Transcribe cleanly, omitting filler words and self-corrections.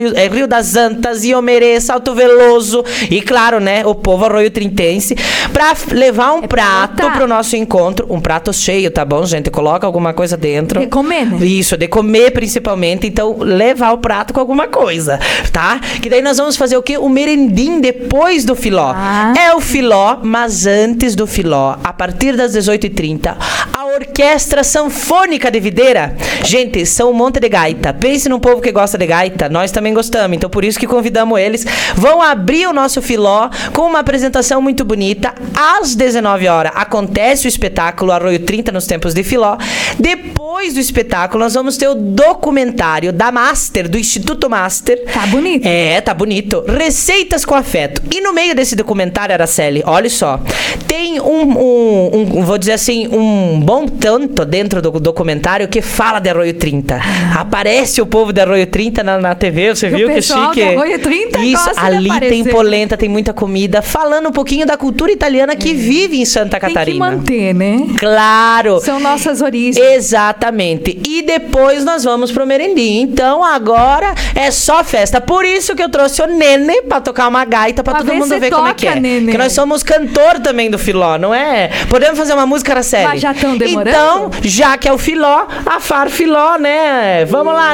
Rio das Antas, Iomerê, Salto Veloso e, claro, né, o povo arroio-trintense, pra levar um prato pro nosso encontro, um prato cheio, tá bom, gente? Coloca alguma coisa dentro. De comer, né? Isso, de comer principalmente, então levar o prato com alguma coisa, tá? Que daí nós vamos fazer o quê? O merendim depois do filó. É o filó, mas antes do filó, a partir das 18h30, a Orquestra Sanfônica de Videira. Gente, são um monte de gaita. Pense num povo que gosta de gaita, nós também gostamos, então por isso que convidamos eles. Vão abrir o nosso filó com uma apresentação muito bonita. Às 19 horas acontece o espetáculo Arroio 30 nos tempos de filó. Depois do espetáculo, nós vamos ter o documentário da Master, do Instituto Master. Tá bonito. Tá bonito. Receitas com afeto. E no meio desse documentário, Araceli, olha só, tem vou dizer assim, um bom tanto dentro do documentário que fala de Arroio 30. Aparece o povo de Arroio 30 na TV, você viu que chique? O Arroio 30 isso, gosta ali de tem polenta, tem muita comida, falando um pouquinho da cultura italiana que vive em Santa Catarina. Tem que manter, né? Claro. São nossas origens. Exatamente. E depois nós vamos pro merendim. Então agora é só festa. Por isso que eu trouxe o Nene pra tocar uma gaita pra todo mundo ver como é que é. Nene. Porque nós somos cantor também do filó, não é? Podemos fazer uma música, Araceli? Mas já estão demorando? Então, já que é o filó, a farfiló, né? Vamos lá.